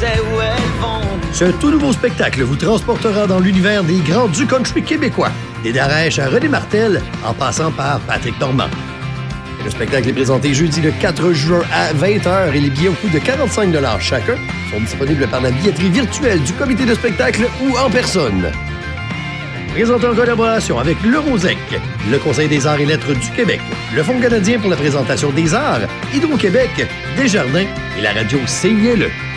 sais où elles vont. Ce tout nouveau spectacle vous transportera dans l'univers des grands du country québécois, des Darèches à René Martel, en passant par Patrick Normand. Le spectacle est présenté jeudi le 4 juin à 20h et les billets au coût de 45 $ chacun sont disponibles par la billetterie virtuelle du comité de spectacle ou en personne. Présenté en collaboration avec le Rosec, le Conseil des arts et lettres du Québec, le Fonds canadien pour la présentation des arts, Hydro-Québec, Desjardins et la radio CILE.